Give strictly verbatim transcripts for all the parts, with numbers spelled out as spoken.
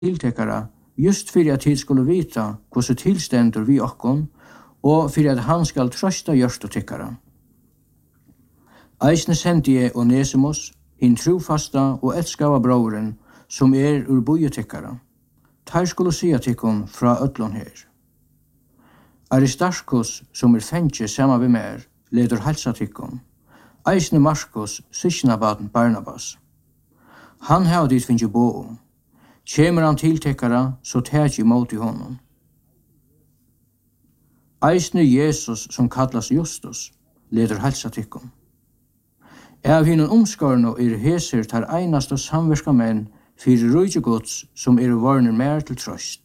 tiltekara just fyrir at tid skulle vita hvordan tilstendur vi okkon og fyrir at han skal trøsta hjørst og tykkara. Eisne sendi jeg Onesimus, hinn trofasta og elskava broren, som er ur bojetykkara. Tar skulle sia tykkon fra ötlon her. Aristarchus, som er fengje sama vi mer, leder halsa tykkon. Eisne Markus, sysknabaden Barnabas. Han hava dit finnje bo om. Kjemur han tiltekkara, så tæt imot i honom. Eisne Jesus, som kallas Justus, leder halsa tykkon. Av hinnom omskarno er heser tar einast og samverska menn fyrir rujtjegods som er varner mer til trøst.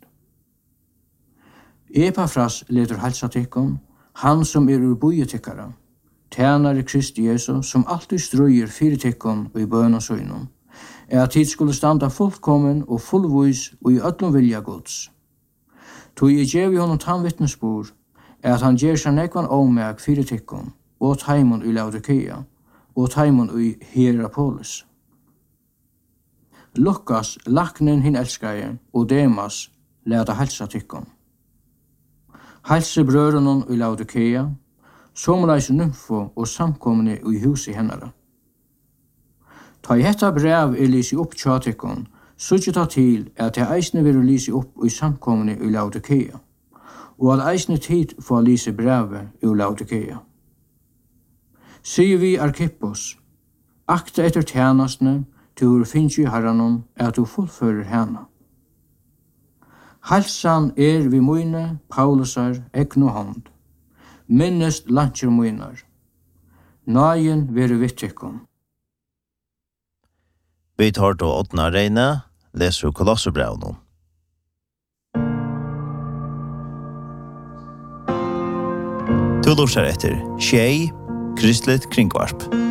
Epafras leder halsa tykkon, han som er ur bojetykkara, tænare Kristi Jesu, som alltid strøyer fyrir tykkon og i bøn og søgnon, er at tid skulle standa fullkommen og fullvois og i öllum vilja gods. Tog jeg gjev i honom tannvittnesbor, er at han gjer seg nekvan omeg fyrir tykkon, og taimon i Laodikea, og taimon i Hierapolis. Lukas, laknen hin elskaje, og Demas, leda halsa tykkon. Halse brørunon i Laodikea, somleis nymfo og samkomne i huset hennara. Ta i hetta brev er lisi opp tjatykkon, suttje ta til at det eisne vil lisi opp i samkomne i Laodikea, og at eisne tid få lisi brevet i Laodikea. Sier vi Arkippos, akta etter tjenastene, til finnes i herranon, er at du fullfører henne. Halsan er vi møyne, Paulusar, egnu hånd. Minnest lantjer møynar. Nagen vere vittikkon. Vi tar til åttende reine, leser Kolosserbrevnen. Du lurer etter Tjei, Kristelig kringvarp.